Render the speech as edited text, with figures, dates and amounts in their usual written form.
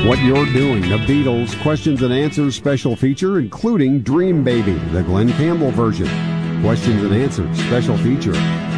what you're doing. The Beatles questions and answers special feature, including Dream Baby, the Glenn Campbell version. Questions and answers special feature.